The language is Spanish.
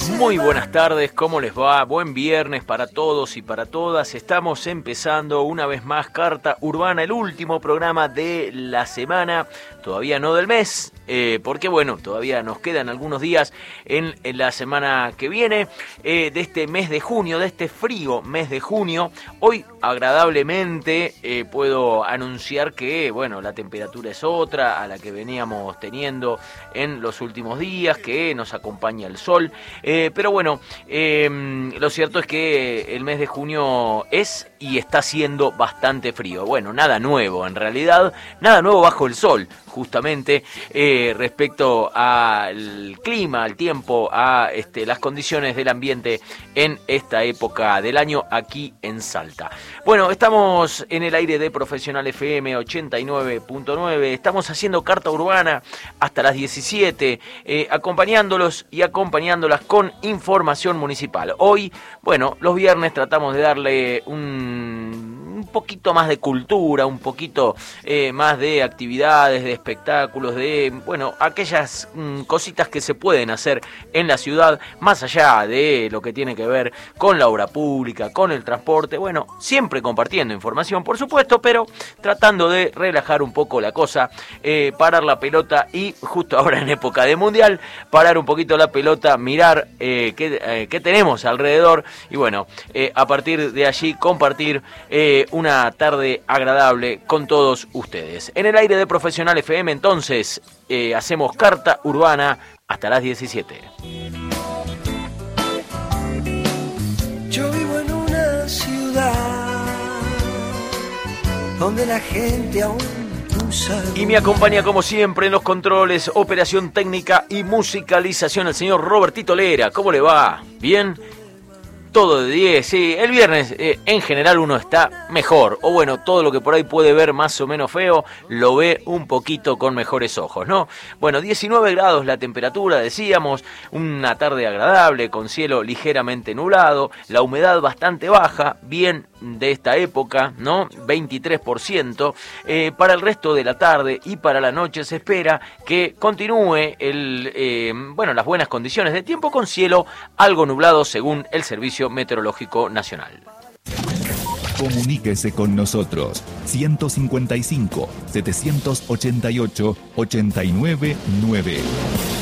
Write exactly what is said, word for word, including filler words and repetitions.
Muy buenas tardes, ¿cómo les va? Buen viernes para todos y para todas. Estamos empezando una vez más Carta Urbana, el último programa de la semana, todavía no del mes, eh, porque bueno, todavía nos quedan algunos días en, en la semana que viene, eh, de este mes de junio, de este frío mes de junio. Hoy agradablemente eh, puedo anunciar que bueno, la temperatura es otra a la que veníamos teniendo en los últimos días, que nos acompaña el sol. Eh, pero bueno, eh, lo cierto es que el mes de junio es y está siendo bastante frío. Bueno, nada nuevo en realidad, nada nuevo bajo el sol, justamente eh, respecto al clima, al tiempo, a este, las condiciones del ambiente en esta época del año aquí en Salta. Bueno, estamos en el aire de Profesional F M ochenta y nueve punto nueve, estamos haciendo Carta Urbana hasta las diecisiete, eh, acompañándolos y acompañándolas con información municipal. Hoy, bueno, los viernes tratamos de darle un... un poquito más de cultura, un poquito eh, más de actividades, de espectáculos, de, bueno, aquellas mm, cositas que se pueden hacer en la ciudad, más allá de lo que tiene que ver con la obra pública, con el transporte, bueno, siempre compartiendo información, por supuesto, pero tratando de relajar un poco la cosa, eh, parar la pelota y, justo ahora en época de mundial, parar un poquito la pelota, mirar eh, qué, eh, qué tenemos alrededor y, bueno, eh, a partir de allí compartir eh, una tarde agradable con todos ustedes. En el aire de Profesional F M, entonces, eh, hacemos Carta Urbana hasta las diecisiete. Yo vivo en una ciudad donde la gente aún no sabe. Y me acompaña como siempre en los controles, operación técnica y musicalización el señor Robertito Lera. ¿Cómo le va? ¿Bien? Todo de diez, sí. El viernes eh, en general uno está mejor, o bueno, todo lo que por ahí puede ver más o menos feo, lo ve un poquito con mejores ojos, ¿no? Bueno, diecinueve grados la temperatura, decíamos, una tarde agradable, con cielo ligeramente nublado, la humedad bastante baja, bien de esta época, ¿no? veintitrés por ciento. Eh, para el resto de la tarde y para la noche se espera que continúe el, eh, bueno, las buenas condiciones de tiempo, con cielo algo nublado según el Servicio Meteorológico Nacional. Comuníquese con nosotros ciento cincuenta y cinco, setecientos ochenta y ocho, ochenta y nueve nueve.